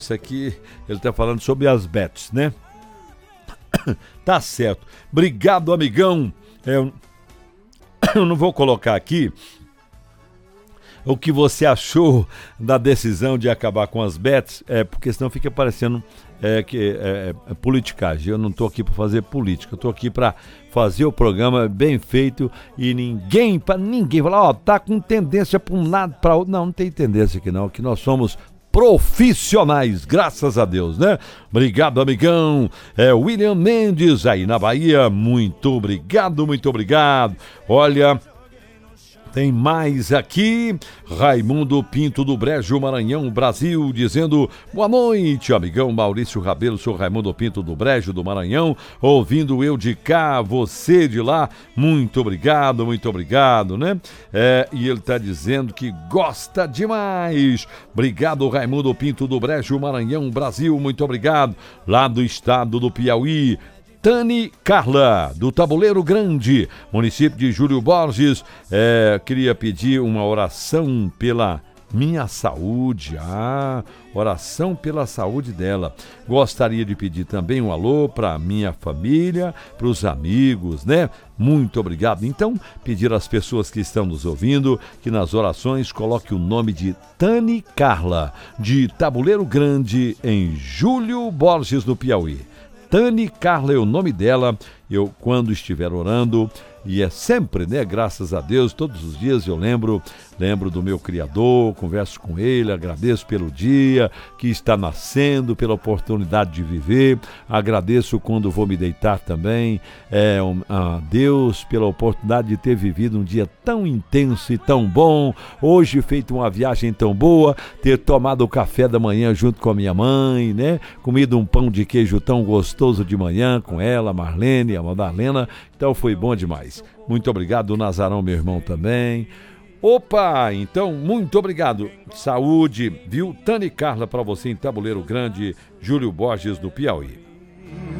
Isso aqui, ele tá falando sobre as bets, né? Tá certo. Obrigado, amigão. Eu não vou colocar aqui o que você achou da decisão de acabar com as bets, porque senão fica parecendo que é politicagem. Eu não estou aqui para fazer política, eu estou aqui para fazer o programa bem feito e ninguém falar, tá com tendência para um lado, para outro. Não tem tendência aqui não, que nós somos profissionais, graças a Deus, né? Obrigado, amigão. William Mendes, aí na Bahia, muito obrigado, muito obrigado. Olha, tem mais aqui, Raimundo Pinto do Brejo, Maranhão, Brasil, dizendo boa noite, amigão Maurício Rabelo, sou Raimundo Pinto do Brejo, do Maranhão, ouvindo eu de cá, você de lá, muito obrigado, né? E ele tá dizendo que gosta demais. Obrigado, Raimundo Pinto do Brejo, Maranhão, Brasil, muito obrigado, lá do estado do Piauí. Tani Carla, do Tabuleiro Grande, município de Júlio Borges, queria pedir uma oração pela minha saúde, oração pela saúde dela. Gostaria de pedir também um alô para minha família, para os amigos, né? Muito obrigado. Então, pedir às pessoas que estão nos ouvindo que nas orações coloque o nome de Tani Carla, de Tabuleiro Grande, em Júlio Borges, no Piauí. Tani Carla é o nome dela, eu quando estiver orando, e é sempre, né, graças a Deus, todos os dias eu lembro do meu Criador, converso com Ele, agradeço pelo dia que está nascendo, pela oportunidade de viver, agradeço quando vou me deitar também, a Deus pela oportunidade de ter vivido um dia tão intenso e tão bom, hoje feito uma viagem tão boa, ter tomado o café da manhã junto com a minha mãe, né, comido um pão de queijo tão gostoso de manhã com ela, a Marlene, a Madalena, então foi bom demais. Muito obrigado, Nazarão, meu irmão também. Opa, então, muito obrigado. Saúde, viu? Tani Carla para você em Tabuleiro Grande, Júlio Borges, do Piauí.